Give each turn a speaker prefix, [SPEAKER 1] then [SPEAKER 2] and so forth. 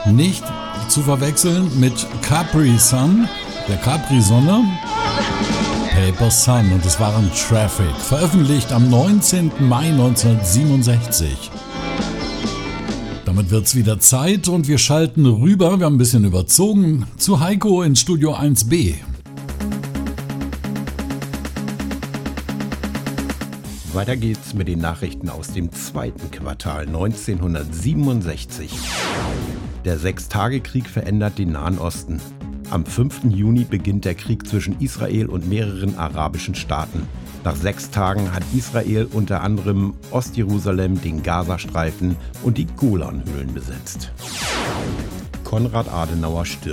[SPEAKER 1] Nicht zu verwechseln mit Capri Sun, der Capri-Sonne. Paper Sun, und es waren Traffic, veröffentlicht am 19. Mai 1967. Damit wird's wieder Zeit und wir schalten rüber, wir haben ein bisschen überzogen, zu Heiko ins Studio 1b.
[SPEAKER 2] Weiter geht's mit den Nachrichten aus dem zweiten Quartal 1967. Der Sechstagekrieg verändert den Nahen Osten. Am 5. Juni beginnt der Krieg zwischen Israel und mehreren arabischen Staaten. Nach 6 Tagen hat Israel unter anderem Ostjerusalem, den Gazastreifen und die Golanhöhen besetzt. Konrad Adenauer stirbt.